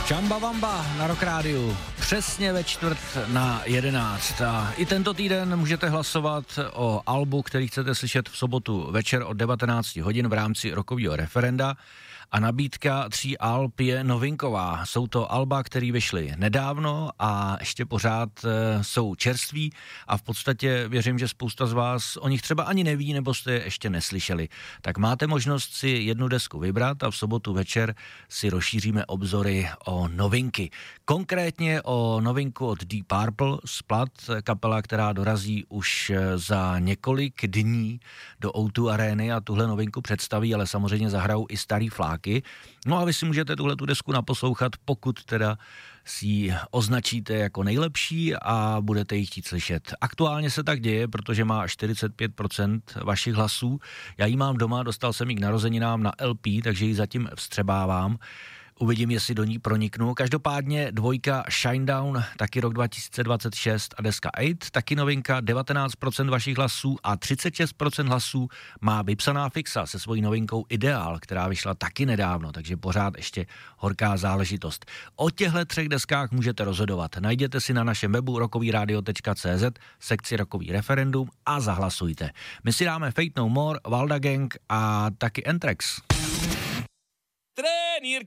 Chamba Wamba na Rock Rádiu, přesně ve 10:45. A i tento týden můžete hlasovat o albu, který chcete slyšet v sobotu večer od 19 hodin v rámci rockového referenda. A nabídka 3 alb je novinková. Jsou to alba, které vyšly nedávno a ještě pořád jsou čerství a v podstatě věřím, že spousta z vás o nich třeba ani neví nebo jste je ještě neslyšeli. Tak máte možnost si jednu desku vybrat a v sobotu večer si rozšíříme obzory o novinky. Konkrétně o novinku od Deep Purple, Splat, kapela, která dorazí už za několik dní do O2 Areny a tuhle novinku představí, ale samozřejmě zahrajou i starý fláky. No a vy si můžete tuhletu desku naposlouchat, pokud teda si ji označíte jako nejlepší a budete ji chtít slyšet. Aktuálně se tak děje, protože má 45% vašich hlasů. Já ji mám doma, dostal jsem ji k narozeninám na LP, takže ji zatím vstřebávám. Uvidím, jestli do ní proniknu. Každopádně dvojka Shinedown, taky rok 2026 a deska 8, taky novinka, 19% vašich hlasů a 36% hlasů má vypsaná Fixa se svojí novinkou Ideál, která vyšla taky nedávno, takže pořád ještě horká záležitost. O těchto 3 deskách můžete rozhodovat. Najděte si na našem webu rockovyradio.cz sekci Rockový referendum a zahlasujte. My si dáme Fate No More, Valda Gang a taky Anthrax.